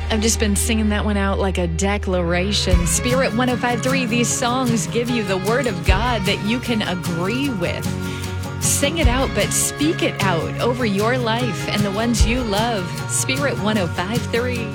I've just been singing that one out like a declaration. Spirit 105.3, these songs give you the word of God that you can agree with. Sing it out, but speak it out over your life and the ones you love. Spirit 105.3.